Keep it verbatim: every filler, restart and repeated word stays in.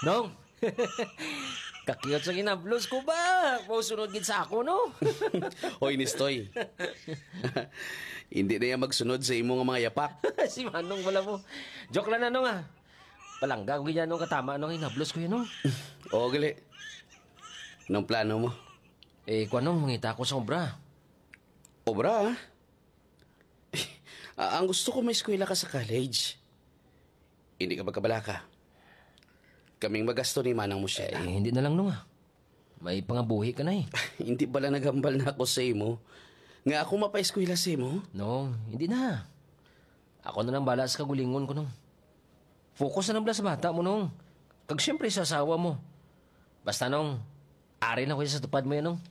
Nong, kakiyot sa ginablos ko ba? Pausunod gid sa ako, no? Hoy, Nistoy. Hindi na yan magsunod sa imong mga yapak. Si Manong wala mo. Joke lang na, Nong, ah. Palangga ko yan, Nong, katama, Nong, inablos ko yan, Nong. Oo, gali. Anong plano mo? Eh, kung anong, mangita ko sa obra. Obra, ha? Ah, ang gusto ko may eskwela ka sa college. Hindi ka magkabalaka. Kaming magasto ni Manang mo Eh, siya. hindi na lang, Nong, ah. May pangabuhi ka na, eh. Hindi pala nagambal na ako sa imo. Nga ako mapaeskwela sa imo. Nong, hindi na. Ako na lang bala sa kagulingon ko, Nong. Focus na lang bala sa bata mo, Nong. Kag siyempre sa asawa mo. Basta, Nong, ari na ko sa tupad mo yan, Nong.